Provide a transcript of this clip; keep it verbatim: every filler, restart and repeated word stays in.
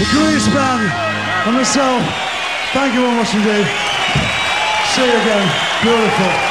Grease Band and myself. Thank you very much indeed. See you again. Beautiful.